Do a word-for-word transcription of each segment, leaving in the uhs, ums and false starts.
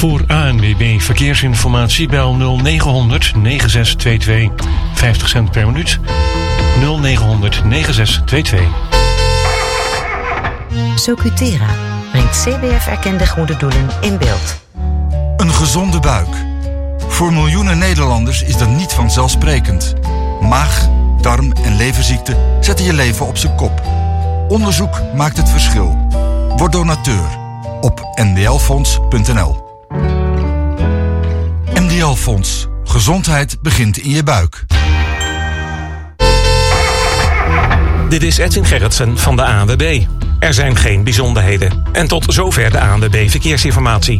Voor A N W B Verkeersinformatie bel nul negen negen zes twee twee. vijftig cent per minuut. nul negen negen zes twee twee. Socutera brengt C B F-erkende goede doelen in beeld. Een gezonde buik. Voor miljoenen Nederlanders is dat niet vanzelfsprekend. Maag, darm en leverziekten zetten je leven op zijn kop. Onderzoek maakt het verschil. Word donateur op n d l fonds punt n l. N D L Fonds. Gezondheid begint in je buik. Dit is Edwin Gerritsen van de A N W B. Er zijn geen bijzonderheden. En tot zover de A N W B Verkeersinformatie.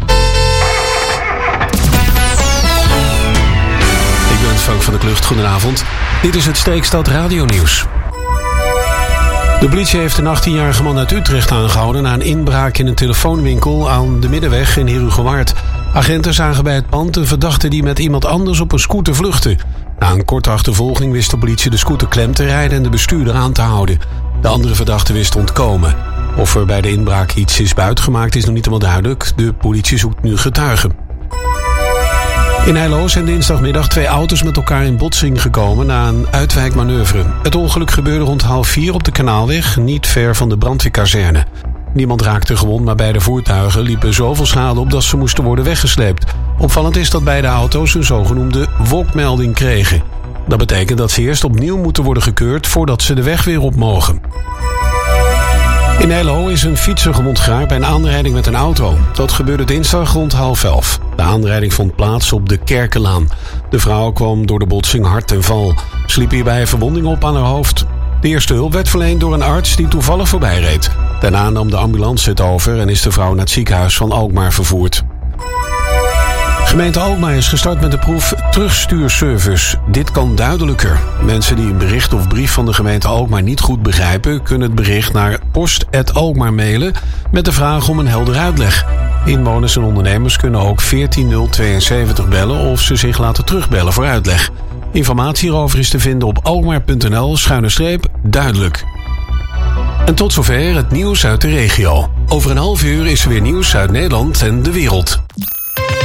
Ik ben Frank van der Klucht. Goedenavond. Dit is het Streekstad Radio Nieuws. De politie heeft een achttienjarige man uit Utrecht aangehouden na een inbraak in een telefoonwinkel aan de Middenweg in Herugewaard. Agenten zagen bij het pand een verdachte die met iemand anders op een scooter vluchtte. Na een korte achtervolging wist de politie de scooter klem te rijden en de bestuurder aan te houden. De andere verdachte wist te ontkomen. Of er bij de inbraak iets is buitgemaakt is nog niet helemaal duidelijk. De politie zoekt nu getuigen. In Heilo zijn dinsdagmiddag twee auto's met elkaar in botsing gekomen na een uitwijkmanoeuvre. Het ongeluk gebeurde rond half vier op de Kanaalweg, niet ver van de brandweerkazerne. Niemand raakte gewond, maar beide voertuigen liepen zoveel schade op dat ze moesten worden weggesleept. Opvallend is dat beide auto's een zogenoemde wokmelding kregen. Dat betekent dat ze eerst opnieuw moeten worden gekeurd voordat ze de weg weer op mogen. In Heilo is een fietser gewond geraakt bij een aanrijding met een auto. Dat gebeurde dinsdag rond half elf. De aanrijding vond plaats op de Kerkenlaan. De vrouw kwam door de botsing hard ten val. Ze liep hierbij een verwonding op aan haar hoofd. De eerste hulp werd verleend door een arts die toevallig voorbij reed. Daarna nam de ambulance het over en is de vrouw naar het ziekenhuis van Alkmaar vervoerd. Gemeente Alkmaar is gestart met de proef terugstuurservice. Dit kan duidelijker. Mensen die een bericht of brief van de gemeente Alkmaar niet goed begrijpen, kunnen het bericht naar post apenstaartje alkmaar mailen met de vraag om een helder uitleg. Inwoners en ondernemers kunnen ook veertien nul tweeënzeventig bellen of ze zich laten terugbellen voor uitleg. Informatie hierover is te vinden op alkmaar punt n l schuine streep duidelijk. En tot zover het nieuws uit de regio. Over een half uur is er weer nieuws uit Nederland en de wereld.